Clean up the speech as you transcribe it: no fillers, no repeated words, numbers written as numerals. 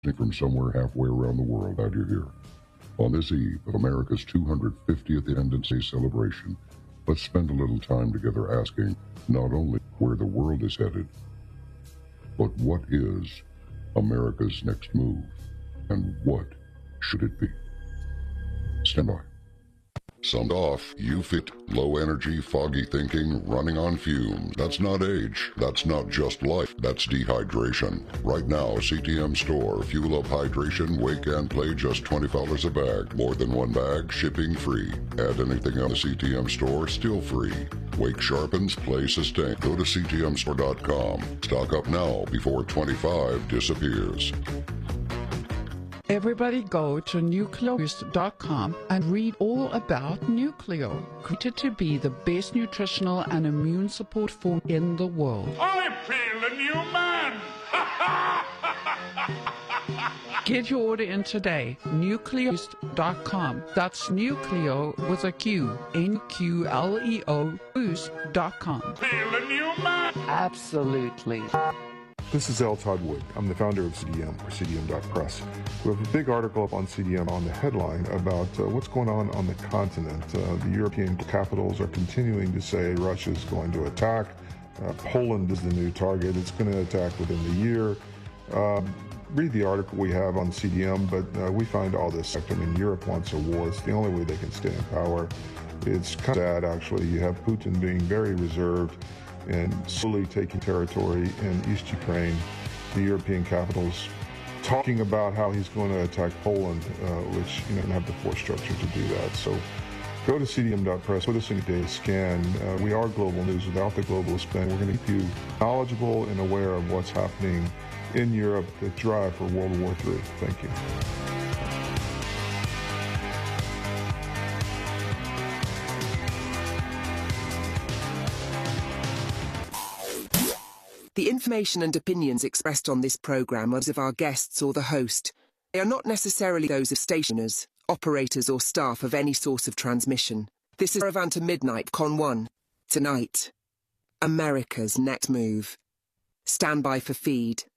from somewhere halfway around the world, glad you're here. On this eve of America's 250th Independence Day celebration, let's spend a little time together asking not only where the world is headed, but what is America's next move, and what should it be? Stand by. Sound off. You fit. Low energy, foggy thinking, running on fumes. That's not age. That's not just life. That's dehydration. Right now, CTM Store. Fuel up hydration, wake and play, just $20 a bag. More than one bag, shipping free. Add anything on the CTM Store, still free. Wake sharpens, play sustain. Go to ctmstore.com. Stock up now before 25 disappears. Everybody go to nucleoboost.com and read all about Nucleo, created to be the best nutritional and immune support food in the world. I feel a new man! Get your order in today, nucleoboost.com. That's Nucleo with a Q, N-Q-L-E-O, boost.com. Feel a new man! Absolutely. This is L. Todd Wood. I'm the founder of CDM, or CDM.press. We have a big article up on CDM on the headline about what's going on the continent. The European capitals are continuing to say Russia's going to attack. Poland is the new target. It's going to attack within the year. Read the article we have on CDM, but we find all this. I mean, Europe wants a war. It's the only way they can stay in power. It's kind of sad, actually. You have Putin being very reserved and slowly taking territory in East Ukraine. The European capitals talking about how he's going to attack Poland, which don't have the force structure to do that. So go to cdm.press, put us in a data scan. We are global news without the globalist spin. We're going to keep you knowledgeable and aware of what's happening in Europe that drive for World War III. Thank you. The information and opinions expressed on this program are those of our guests or the host. They are not necessarily those of stationers, operators or staff of any source of transmission. This is Caravan to Midnight Con 1. Tonight, America's next move. Stand by for feed.